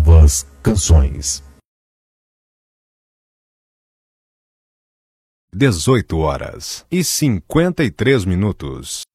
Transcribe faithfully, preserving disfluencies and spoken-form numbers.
novas canções. dezoito horas e cinquenta e três minutos.